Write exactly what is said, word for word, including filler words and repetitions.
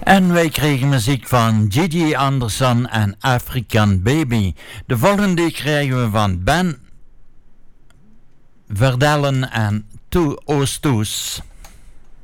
En wij kregen muziek van Gigi Anderson en African Baby. De volgende krijgen we van Ben Verdellen en Toe Oosttoes.